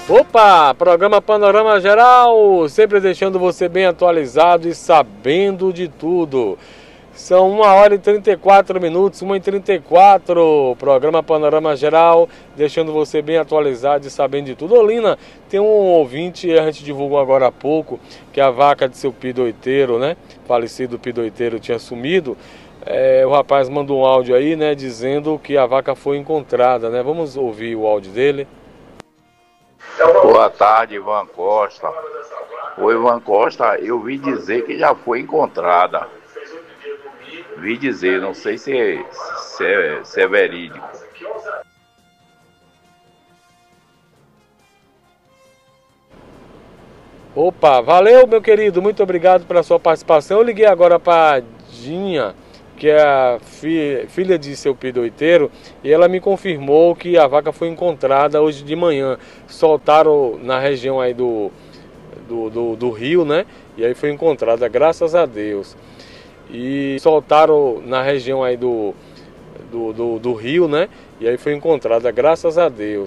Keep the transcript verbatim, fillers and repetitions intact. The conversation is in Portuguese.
Opa, programa Panorama Geral, sempre deixando você bem atualizado e sabendo de tudo. São uma hora e trinta e quatro minutos, uma e trinta e quatro, programa Panorama Geral, deixando você bem atualizado e sabendo de tudo. Olina, tem um ouvinte, a gente divulgou agora há pouco, que a vaca de seu pidoiteiro, né, falecido pidoiteiro, tinha sumido. É, o rapaz mandou um áudio aí, né, dizendo que a vaca foi encontrada, né, vamos ouvir o áudio dele. Boa tarde, Ivan Costa. O Ivan Costa, eu vi dizer que já foi encontrada. Vi dizer, não sei se é, se é, se é verídico. Opa, valeu, meu querido, muito obrigado pela sua participação. Eu liguei agora para Dinha, que é a fi, filha de seu pidoiteiro, e ela me confirmou que a vaca foi encontrada hoje de manhã. Soltaram na região aí do, do, do, do rio, né? E aí foi encontrada, graças a Deus. E soltaram na região aí do, do, do, do rio, né? E aí foi encontrada, graças a Deus.